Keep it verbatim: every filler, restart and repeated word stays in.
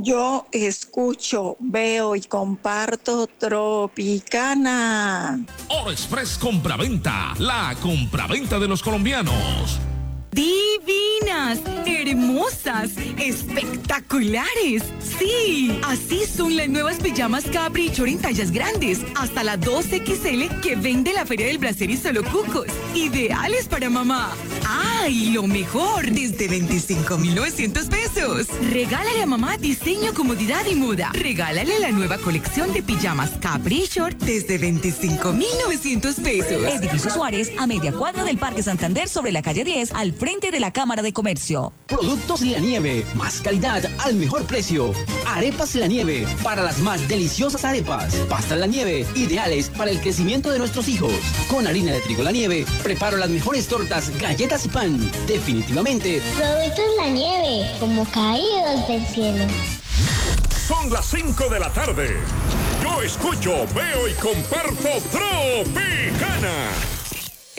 Yo escucho, veo y comparto Tropicana. Oro Express Compraventa, la compraventa de los colombianos. Divinas, hermosas, espectaculares. Sí, así son las nuevas pijamas Caprichor en tallas grandes, hasta la dos equis ele que vende la Feria del Placer y Solo Cucos. Ideales para mamá. ¡Ah, y lo mejor! Desde veinticinco mil novecientos pesos. Regálale a mamá diseño, comodidad y moda. Regálale la nueva colección de pijamas Caprichor desde veinticinco mil novecientos pesos. Edificio Suárez, a media cuadra del Parque Santander, sobre la calle diez, al frente de la Cámara de Comercio. Productos La Nieve, más calidad al mejor precio. Arepas La Nieve, para las más deliciosas arepas. Pastas La Nieve, ideales para el crecimiento de nuestros hijos. Con harina de trigo La Nieve, preparo las mejores tortas, galletas y pan. Definitivamente. Productos La Nieve, como caídos del cielo. Son las cinco de la tarde. Yo escucho, veo y comparto Tropicana.